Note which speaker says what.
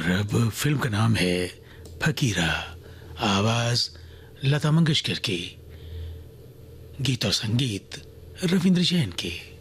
Speaker 1: अब फिल्म का नाम है फकीरा, आवाज लता मंगेशकर की, गीत और संगीत रविंद्र जैन के।